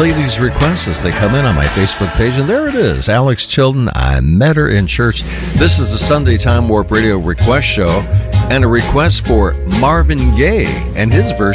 play these requests as they come in on my Facebook page, and there it is, Alex Chilton, I Met Her in Church. This is the Sunday Time Warp Radio request show, and a request for Marvin Gaye and his version